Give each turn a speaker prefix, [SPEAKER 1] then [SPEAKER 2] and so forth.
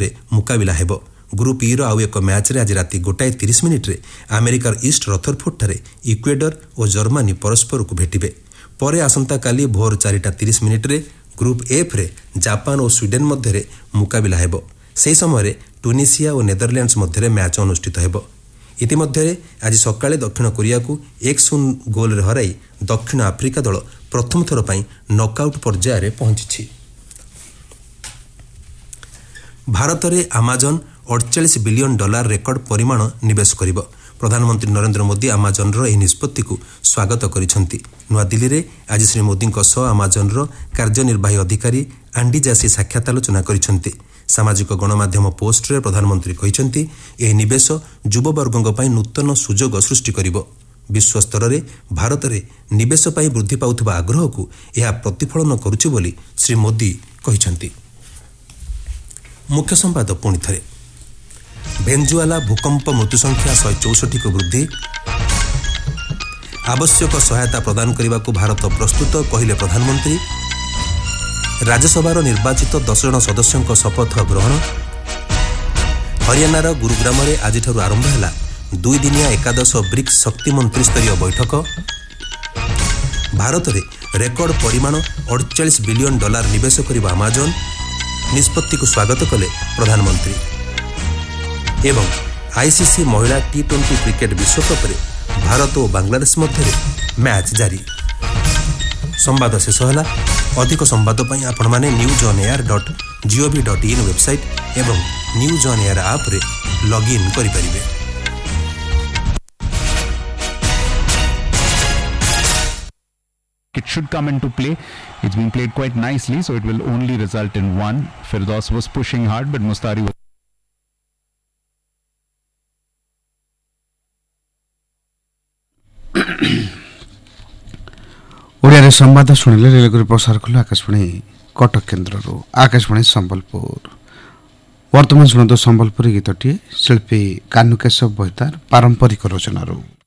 [SPEAKER 1] ରେ ମୁକାବିଲା ହେବ। ଗ୍ରୁପ ଇ ର ଆଉ ଏକ ମ୍ୟାଚ୍ରେ ଆଜି ରାତି 1:30 ଆମେରିକାର ଇଷ୍ଟ ରଥରଫୋର୍ଡଠାରେ ଇକ୍ୱେଡର ଓ ଜର୍ମାନୀ ପରସ୍ପରକୁ ଭେଟିବେ। ପରେ ଆସନ୍ତାକାଲି ଭୋର 4:30 ଗ୍ରୁପ ଏଫ୍ରେ ଜାପାନ ଓ ସ୍ୱିଡେନ୍ ମଧ୍ୟରେ ମୁକାବିଲା ହେବ। ସେହି ସମୟରେ ଟୁନିସିଆ ଓ ନେଦରଲ୍ୟାଣ୍ଡସ୍ ମଧ୍ୟରେ ମ୍ୟାଚ୍ ଅନୁଷ୍ଠିତ ହେବ। ଇତିମଧ୍ୟରେ ଆଜି ସକାଳେ ଦକ୍ଷିଣ କୋରିଆକୁ 1-0 ଗୋଲରେ ହରାଇ ଦକ୍ଷିଣ ଆଫ୍ରିକା ଦଳ ପ୍ରଥମ ଥର ପାଇଁ ନକ୍ଆଉଟ୍ ପର୍ଯ୍ୟାୟରେ ପହଞ୍ଚିଛି। ଭାରତରେ ଆମାଜନ $48 ବିଲିୟନ ରେକର୍ଡ ପରିମାଣ ନିବେଶ କରିବ। ପ୍ରଧାନମନ୍ତ୍ରୀ ନରେନ୍ଦ୍ର ମୋଦି ଆମାଜନର ଏହି ନିଷ୍ପତ୍ତିକୁ ସ୍ୱାଗତ କରିଛନ୍ତି। ନୂଆଦିଲ୍ଲୀରେ ଆଜି ଶ୍ରୀ ମୋଦିଙ୍କ ସହ ଆମାଜନର କାର୍ଯ୍ୟନିର୍ବାହୀ ଅଧିକାରୀ ଆଣ୍ଡି ଜାସି ସାକ୍ଷାତ ଆଲୋଚନା କରିଛନ୍ତି। ସାମାଜିକ ଗଣମାଧ୍ୟମ ପୋଷ୍ଟରେ ପ୍ରଧାନମନ୍ତ୍ରୀ କହିଛନ୍ତି ଏହି ନିବେଶ ଯୁବବର୍ଗଙ୍କ ପାଇଁ ନୂତନ ସୁଯୋଗ ସୃଷ୍ଟି କରିବ। ବିଶ୍ୱସ୍ତରରେ ଭାରତରେ ନିବେଶ ପାଇଁ ବୃଦ୍ଧି ପାଉଥିବା ଆଗ୍ରହକୁ ଏହା ପ୍ରତିଫଳନ କରୁଛି ବୋଲି ଶ୍ରୀ ମୋଦି କହିଛନ୍ତି। ମୁଖ୍ୟ ସମ୍ବାଦ ପୁଣି ଥରେ। ଭେନେଜୁଏଲା ଭୂକମ୍ପ ମୃତ୍ୟୁସଂଖ୍ୟା 164କୁ ବୃଦ୍ଧି। ଆବଶ୍ୟକ ସହାୟତା ପ୍ରଦାନ କରିବାକୁ ଭାରତ ପ୍ରସ୍ତୁତ କହିଲେ ପ୍ରଧାନମନ୍ତ୍ରୀ। ରାଜ୍ୟସଭାର ନିର୍ବାଚିତ 10 ଜଣ ସଦସ୍ୟଙ୍କ ଶପଥ ଗ୍ରହଣ। ହରିୟାଣାର ଗୁରୁଗ୍ରାମରେ ଆଜିଠାରୁ ଆରମ୍ଭ ହେଲା 2 ଦିନିଆ ଏକାଦଶ ବ୍ରିକ୍ସ ଶକ୍ତିମନ୍ତ୍ରୀ ସ୍ତରୀୟ ବୈଠକ। ଭାରତରେ ରେକର୍ଡ ପରିମାଣ $48 ବିଲିୟନ ନିବେଶ କରିବ ଆମାଜନ। ନିଷ୍ପତ୍ତିକୁ ସ୍ୱାଗତ କଲେ ପ୍ରଧାନମନ୍ତ୍ରୀ। ଏବଂ ଆଇସିସି ମହିଳା T20 କ୍ରିକେଟ ବିଶ୍ୱକପରେ ଭାରତ ଓ ବାଂଲାଦେଶ ମଧ୍ୟରେ ମ୍ୟାଚ୍ ଜାରି। ସମ୍ବାଦ ଶେଷ ହେଲା। ଅଧିକ ସମ୍ବାଦ ପାଇଁ ଆପଣମାନେ newsonair.gov.in ୱେବସାଇଟ୍ ଏବଂ ନ୍ୟୁଜ୍ ଅନ୍ ଏୟାର ଆପ୍ରେ ଲଗ୍ଇନ୍ କରିପାରିବେ।
[SPEAKER 2] It should come into play. It's been played quite nicely, so it will only result in one. Firdaus was pushing hard, but Mustari was...
[SPEAKER 3] ଓଡ଼ିଆରେ ସମ୍ବାଦ ଶୁଣିଲେ ରେଲଗୁରି ପ୍ରସାର କଲେ ଆକାଶବାଣୀ କଟକ କେନ୍ଦ୍ରରୁ। ଆକାଶବାଣୀ ସମ୍ବଲପୁର। ବର୍ତ୍ତମାନ ଶୁଣନ୍ତୁ ସମ୍ବଲପୁରୀ ଗୀତଟିଏ ଶିଳ୍ପୀ କାହ୍ନୁକେଶବ ବୈତାର ପାରମ୍ପରିକ ରଚନାରୁ।